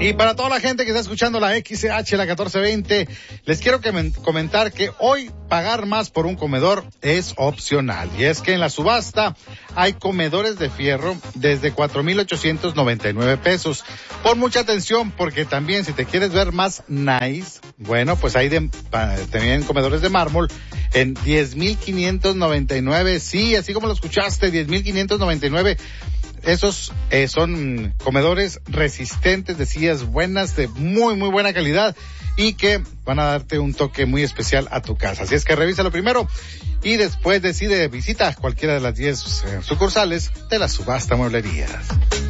Y para toda la gente que está escuchando la XH, la 1420, les quiero comentar que hoy pagar más por un comedor es opcional. Y es que en la subasta hay comedores de fierro desde 4,899 pesos. Pon mucha atención porque también si te quieres ver más nice, bueno, pues hay también comedores de mármol en 10,599. Sí, así como lo escuchaste, 10,599. Esos son comedores resistentes, de sillas buenas, de muy, muy buena calidad y que van a darte un toque muy especial a tu casa. Así es que revísalo primero y después decide visita cualquiera de las 10 sucursales de la subasta Mueblerías.